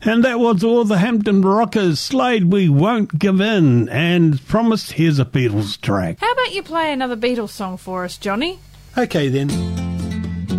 And that was all the Hampton Rockers. Slade, We Won't Give In, and promised here's a Beatles track. How about you play another Beatles song for us, Johnny? Okay then.